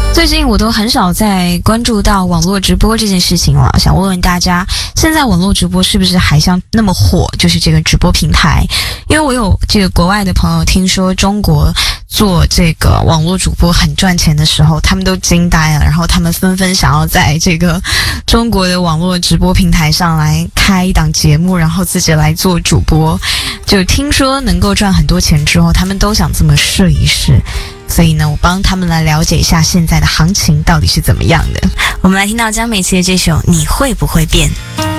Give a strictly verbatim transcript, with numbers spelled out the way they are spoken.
最近我都很少在关注到网络直播这件事情了，想问问大家，现在网络直播是不是还像那么火？就是这个直播平台，因为我有这个国外的朋友听说中国做这个网络主播很赚钱的时候，他们都惊呆了，然后他们纷纷想要在这个中国的网络直播平台上来开一档节目，然后自己来做主播，就听说能够赚很多钱之后，他们都想这么试一试。所以呢，我帮他们来了解一下现在的行情到底是怎么样的。我们来听到江美琪的这首《你会不会变》。